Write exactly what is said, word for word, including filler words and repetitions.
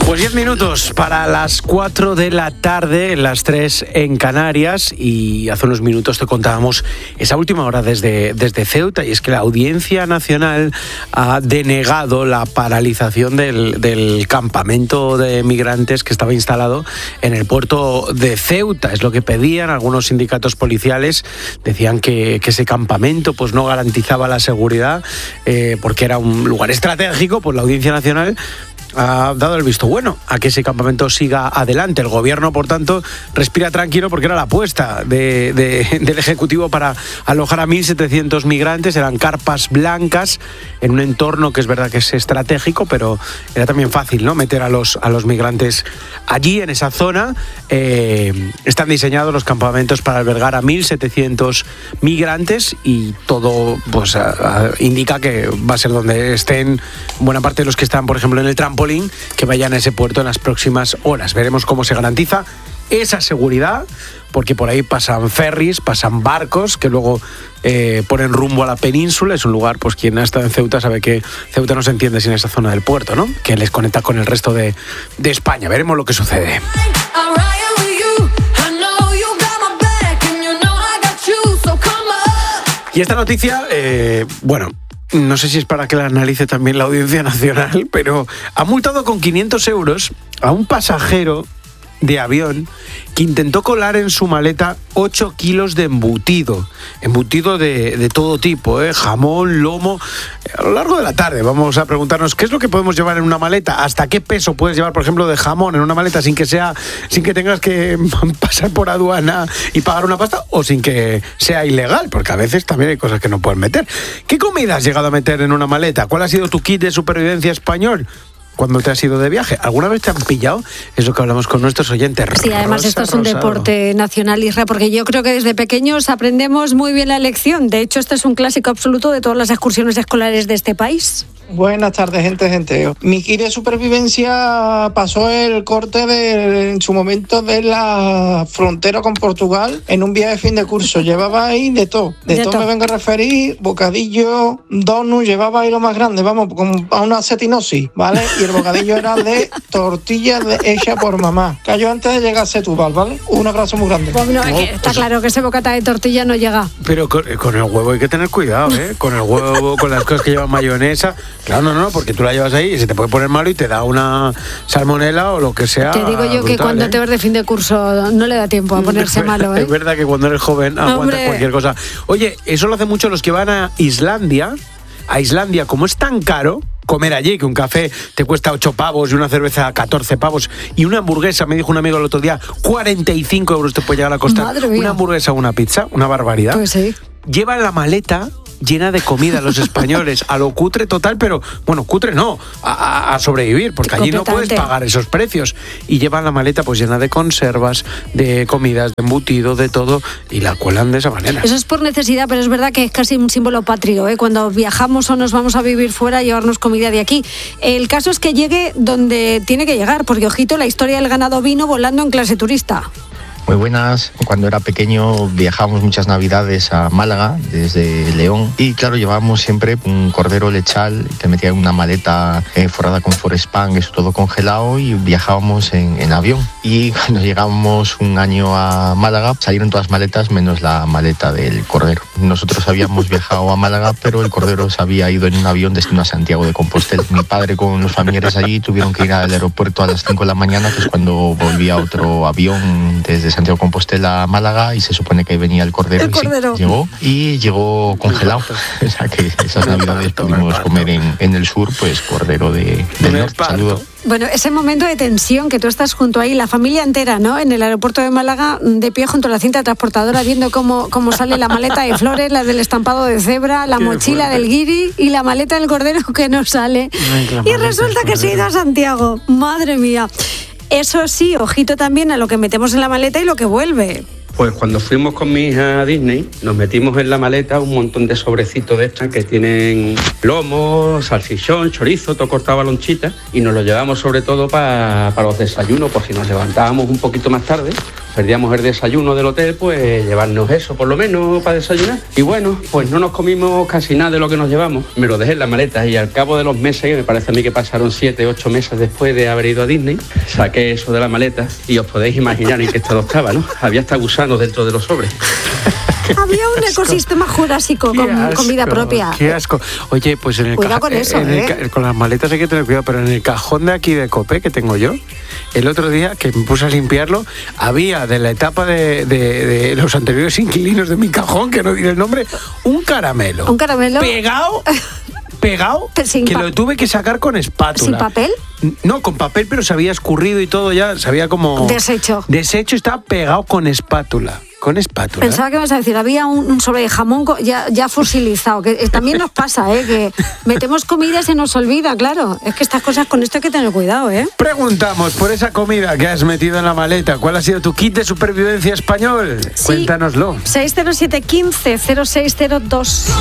Pues diez minutos para las cuatro de la tarde, las tres en Canarias, y hace unos minutos te contábamos esa última hora desde, desde Ceuta, y es que la Audiencia Nacional ha denegado la paralización del, del campamento de migrantes que estaba instalado en el puerto de Ceuta. Es lo que pedían algunos sindicatos policiales. Decían que, que ese campamento pues no garantizaba la seguridad eh, porque era un lugar estratégico. Pues la Audiencia Nacional ha dado el visto bueno a que ese campamento siga adelante. El gobierno, por tanto, respira tranquilo porque era la apuesta de, de, del Ejecutivo para alojar a mil setecientos migrantes. Eran carpas blancas en un entorno que es verdad que es estratégico, pero era también fácil, ¿no?, meter a los, a los migrantes allí, en esa zona. Eh, están diseñados los campamentos para albergar a mil setecientos migrantes, y todo pues a, a, indica que va a ser donde estén buena parte de los que están, por ejemplo, en el trampolín, que vayan a ese puerto en las próximas horas. Veremos cómo se garantiza esa seguridad, porque por ahí pasan ferries, pasan barcos que luego eh, ponen rumbo a la península. Es un lugar, pues quien ha estado en Ceuta sabe que Ceuta no se entiende sin esa zona del puerto, ¿no?, que les conecta con el resto de, de España. Veremos lo que sucede. Y esta noticia, eh, bueno, no sé si es para que la analice también la Audiencia Nacional, pero ha multado con quinientos euros a un pasajero de avión que intentó colar en su maleta ocho kilos de embutido, embutido de, de todo tipo, ¿eh? Jamón, lomo. A lo largo de la tarde vamos a preguntarnos qué es lo que podemos llevar en una maleta, hasta qué peso puedes llevar, por ejemplo, de jamón en una maleta sin que sea, sin que tengas que pasar por aduana y pagar una pasta, o sin que sea ilegal, porque a veces también hay cosas que no puedes meter. ¿Qué comida has llegado a meter en una maleta? ¿Cuál ha sido tu kit de supervivencia español cuando te has ido de viaje? ¿Alguna vez te han pillado? Es lo que hablamos con nuestros oyentes. Sí, además Rosa esto es un Rosado. deporte nacional, Isra, porque yo creo que desde pequeños aprendemos muy bien la lección. De hecho, este es un clásico absoluto de todas las excursiones escolares de este país. Buenas tardes, gente, gente. Mi kit de supervivencia pasó el corte de, en su momento de la frontera con Portugal en un viaje de fin de curso. Llevaba ahí de todo. De, De todo todo. me vengo a referir, bocadillo, donut, llevaba ahí lo más grande, vamos, como a una cetinosis, ¿vale? Y el bocadillo era de tortilla de, hecha por mamá. Cayó antes de llegar a Setúbal, ¿vale? Un abrazo muy grande. Pues no, es No, que está pues- claro que ese bocata de tortilla no llega. Pero con, con el huevo hay que tener cuidado, ¿eh? Con el huevo, con las cosas que llevan mayonesa. Claro, no, no, porque tú la llevas ahí y se te puede poner malo y te da una salmonela o lo que sea. Te digo yo que brutal, cuando ¿eh? te vas de fin de curso no le da tiempo a ponerse malo, ¿eh? Es verdad que cuando eres joven aguantas Hombre. cualquier cosa. Oye, eso lo hacen mucho los que van a Islandia. A Islandia, como es tan caro comer allí, que un café te cuesta ocho pavos y una cerveza catorce pavos, y una hamburguesa, me dijo un amigo el otro día, cuarenta y cinco euros te puede llegar a costar. Madre mía. Una hamburguesa o una pizza, una barbaridad. Pues sí. Llevan la maleta llena de comida los españoles, a lo cutre total, pero bueno, cutre no, a, a sobrevivir, porque allí no puedes Completamente. pagar esos precios. Y llevan la maleta pues llena de conservas, de comidas, de embutido, de todo, y la cuelan de esa manera. Eso es por necesidad, pero es verdad que es casi un símbolo patrio, ¿eh? Cuando viajamos o nos vamos a vivir fuera, llevarnos comida de aquí. El caso es que llegue donde tiene que llegar, porque, ojito, la historia del ganado vino volando en clase turista. Muy buenas. Cuando era pequeño viajábamos muchas navidades a Málaga desde León, y claro, llevábamos siempre un cordero lechal que metía en una maleta eh, forrada con forespan, eso todo congelado, y viajábamos en, en avión. Y cuando llegamos un año a Málaga salieron todas maletas menos la maleta del cordero. Nosotros habíamos viajado a Málaga, pero el cordero se había ido en un avión destino a Santiago de Compostela. Mi padre con los familiares allí tuvieron que ir al aeropuerto a las cinco de la mañana, que es cuando volvía otro avión desde Santiago de Compostela a Málaga, y se supone que ahí venía el cordero. El y sí, cordero. llegó y llegó congelado. O sea que esas navidades pudimos comer en, en el sur, pues cordero de, del Un norte. esparto. Saludos. Bueno, ese momento de tensión que tú estás junto ahí, la familia entera, ¿no? En el aeropuerto de Málaga, de pie junto a la cinta transportadora, viendo cómo, cómo sale la maleta de flores, la del estampado de cebra, la Qué mochila fuerte. del guiri y la maleta del cordero que no sale. Ay, la Y maleta resulta del que se ha ido a Santiago. Madre mía. Eso sí, ojito también a lo que metemos en la maleta y lo que vuelve. Pues cuando fuimos con mi hija a Disney, nos metimos en la maleta un montón de sobrecitos de estas que tienen lomo, salchichón, chorizo, todo cortado a lonchita, y nos lo llevamos sobre todo para pa los desayunos, por si nos levantábamos un poquito más tarde, perdíamos el desayuno del hotel, pues llevarnos eso por lo menos para desayunar. Y bueno, pues no nos comimos casi nada de lo que nos llevamos. Me lo dejé en la maleta y al cabo de los meses, que me parece a mí que pasaron siete, ocho meses después de haber ido a Disney, saqué eso de la maleta y os podéis imaginar en qué estado estaba, ¿no? Había hasta gusanos dentro de los sobres. Había un ecosistema jurásico con asco, comida propia. Qué asco. Oye, pues en el Cuidado ca- con eso, en el ¿eh? ca- con las maletas hay que tener cuidado, pero en el cajón de aquí de Copé que tengo yo, el otro día que me puse a limpiarlo, había de la etapa de, de, de los anteriores inquilinos de mi cajón, que no diré el nombre, un caramelo. ¿Un caramelo? Pegado. Pegado, Sin que pa- lo tuve que sacar con espátula. ¿Sin papel? No, con papel, pero se había escurrido y todo ya, se había como... Deshecho. Deshecho, estaba pegado con espátula. Con espátula. Pensaba que me ibas a decir, había un, un sobre de jamón co- ya, ya fosilizado, que eh, también nos pasa, ¿eh? Que metemos comida y se nos olvida, claro. Es que estas cosas, con esto hay que tener cuidado, ¿eh? Preguntamos por esa comida que has metido en la maleta. ¿Cuál ha sido tu kit de supervivencia español? Sí. Cuéntanoslo. seis cero siete uno cinco cero seis cero dos.